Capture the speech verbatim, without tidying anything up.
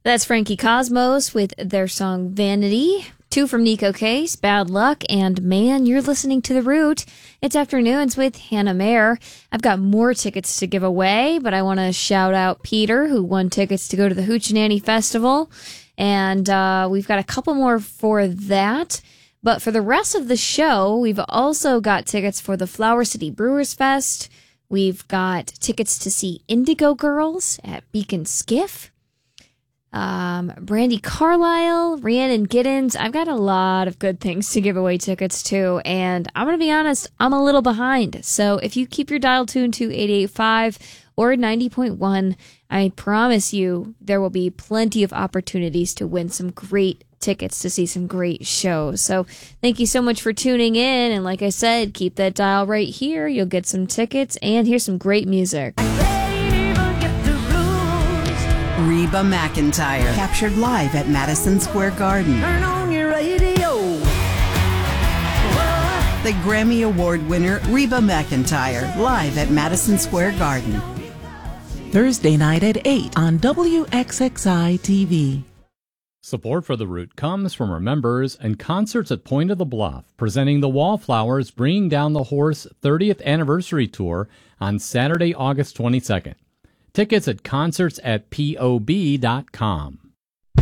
That's Frankie Cosmos with their song Vanity. Two from Nico Case, Bad Luck, and Man, you're listening to The Root. It's Afternoons with Hannah Mayer. I've got more tickets to give away, but I want to shout out Peter, who won tickets to go to the Hoochie Festival. And uh, we've got a couple more for that. But for the rest of the show, we've also got tickets for the Flower City Brewers Fest. We've got tickets to see Indigo Girls at Beacon Skiff. Um, Brandy Carlisle, Rhiannon Giddens. I've got a lot of good things to give away tickets to, and I'm going to be honest, I'm a little behind. So if you keep your dial tuned to eight eight five or ninety point one, I promise you there will be plenty of opportunities to win some great tickets to see some great shows. So thank you so much for tuning in, and like I said, keep that dial right here. You'll get some tickets, and here's some great music. Reba McEntire, captured live at Madison Square Garden. Turn on your radio. The Grammy Award winner, Reba McEntire, live at Madison Square Garden. Thursday night at eight on W X X I T V. Support for The Root comes from our members and Concerts at Point of the Bluff, presenting the Wallflowers Bringing Down the Horse thirtieth Anniversary Tour on Saturday, August twenty-second. Tickets at concerts at P O B dot com.